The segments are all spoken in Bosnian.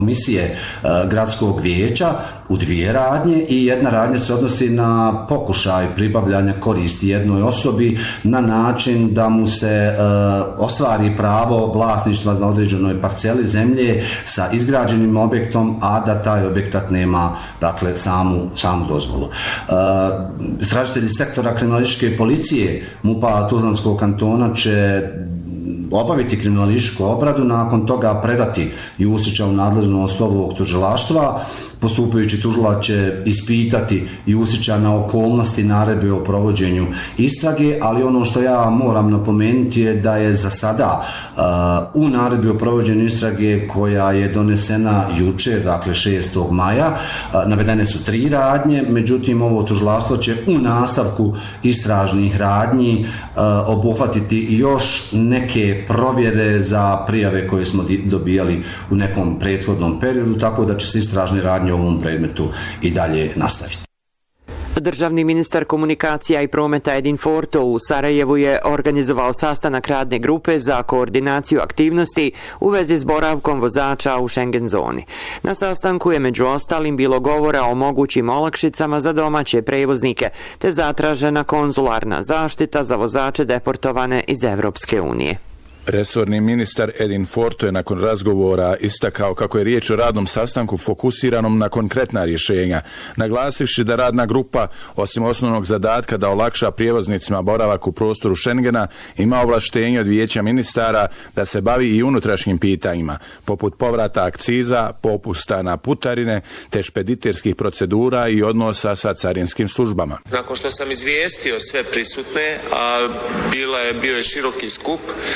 komisije gradskog vijeća u 2 radnje i jedna radnja se odnosi na pokušaj pribavljanja koristi jednoj osobi na način da mu se ostvari pravo vlasništva na određenoj parceli zemlje sa izgrađenim objektom, a da taj objekat nema dakle samu dozvolu. Istražitelji sektora kriminalističke policije MUP-a Tuzlanskog kantona će obaviti kriminalističku obradu, nakon toga predati Jusića u nadležnost ovog tužilaštva. Postupajući tužilac će ispitati Jusića na okolnosti naredbe o provođenju istrage, ali ono što ja moram napomenuti je da je za sada u naredbi o provođenju istrage koja je donesena juče, dakle 6. maja, navedene su 3 radnje, međutim ovo tužilaštvo će u nastavku istražnih radnji obuhvatiti još neke provjere za prijave koje smo dobijali u nekom prethodnom periodu, tako da će se istražne radnje u ovom predmetu i dalje nastaviti. Državni ministar komunikacija i prometa Edin Forto u Sarajevu je organizovao sastanak radne grupe za koordinaciju aktivnosti u vezi s boravkom vozača u Schengen zoni. Na sastanku je među ostalim bilo govora o mogućim olakšicama za domaće prevoznike, te zatražena konzularna zaštita za vozače deportovane iz Evropske unije. Resorni ministar Edin Forto je nakon razgovora istakao kako je riječ o radnom sastanku fokusiranom na konkretna rješenja, naglasivši da radna grupa, osim osnovnog zadatka da olakša prijevoznicima boravak u prostoru Schengena, ima ovlaštenje od vijeća ministara da se bavi i unutrašnjim pitanjima, poput povrata akciza, popusta na putarine, te špediterskih procedura i odnosa sa carinskim službama. Nakon što sam izvijestio sve prisutne, a bio je široki skup,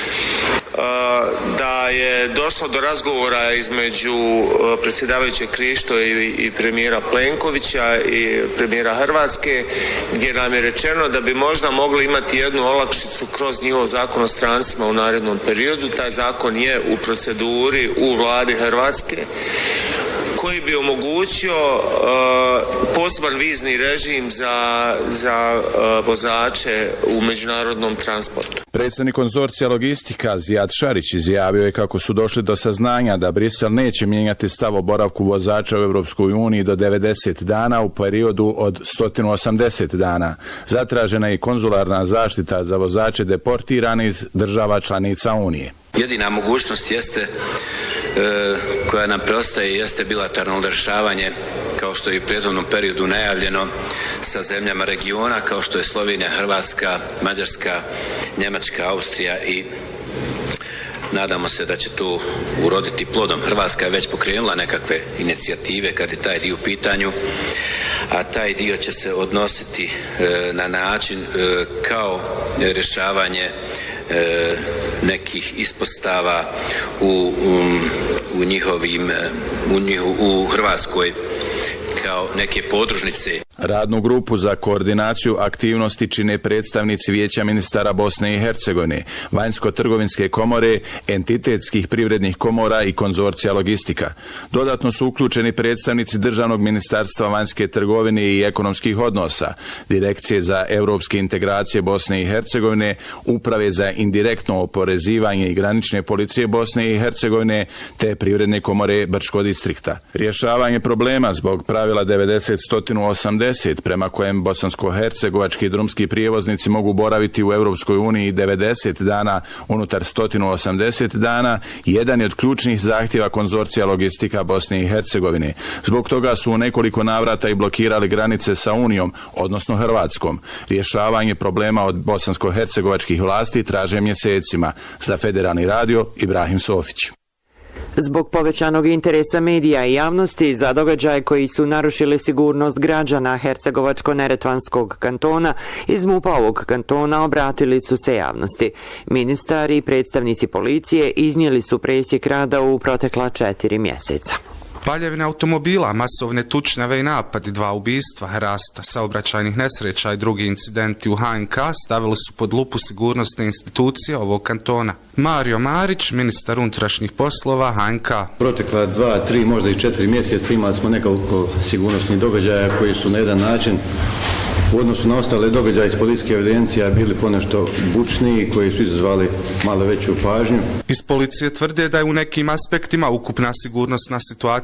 da je došlo do razgovora između predsjedavajućeg Krišto i premijera Plenkovića i premijera Hrvatske, gdje nam je rečeno da bi možda mogli imati jednu olakšicu kroz njihov zakon o strancima u narednom periodu. Taj zakon je u proceduri u vladi Hrvatske, koji bi omogućio poseban vizni režim za vozače u međunarodnom transportu. Predsjednik konzorcija logistika Zijad Šarić izjavio je kako su došli do saznanja da Brisel neće mijenjati stav o boravku vozača u Europskoj uniji do 90 dana u periodu od 180 dana. Zatražena je i konzularna zaštita za vozače deportirane iz država članica Unije. Jedina mogućnost koja nam preostaje jeste bilateralno rješavanje, kao što je i u prethodnom periodu najavljeno, sa zemljama regiona kao što je Slovenija, Hrvatska, Mađarska, Njemačka, Austrija i nadamo se da će to uroditi plodom. Hrvatska je već pokrenula nekakve inicijative kad je taj dio u pitanju, a taj dio će se odnositi na način kao rješavanje nekih ispostava u Hrvatskoj kao neke podružnice. Radnu grupu za koordinaciju aktivnosti čine predstavnici Vijeća ministara Bosne i Hercegovine, Vanjsko-trgovinske komore, entitetskih privrednih komora i konzorcija logistika. Dodatno su uključeni predstavnici Državnog ministarstva vanjske trgovine i ekonomskih odnosa, Direkcije za europske integracije Bosne i Hercegovine, Uprave za indirektno oporezivanje i granične policije Bosne i Hercegovine, te Privredne komore Brčkog distrikta. Rješavanje problema zbog pravila 90-180 prema kojem bosansko-hercegovački drumski prijevoznici mogu boraviti u Europskoj uniji 90 dana unutar 180 dana, jedan je od ključnih zahtjeva konzorcija logistika Bosne i Hercegovine. Zbog toga su u nekoliko navrata i blokirali granice sa Unijom, odnosno Hrvatskom. Rješavanje problema od bosansko-hercegovačkih vlasti traže mjesecima. Za Federalni radio, Ibrahim Sofić. Zbog povećanog interesa medija i javnosti za događaje koji su narušili sigurnost građana Hercegovačko-neretvanskog kantona, iz MUP-a ovog kantona obratili su se javnosti. Ministari i predstavnici policije iznijeli su presjek rada u protekla 4 mjeseca. Paljevine automobila, masovne tučnjave i napadi, 2 ubistva, rasta saobraćajnih nesreća i drugi incidenti u HNK stavili su pod lupu sigurnosne institucije ovog kantona. Mario Marić, ministar unutrašnjih poslova HNK. Protekla 2, 3, možda i 4 mjeseca imali smo nekoliko sigurnosnih događaja koji su na jedan način u odnosu na ostale događaje iz policijske evidencija bili ponešto bučniji, koji su izazvali malo veću pažnju. Iz policije tvrde da je u nekim aspektima ukupna sigurnosna situacija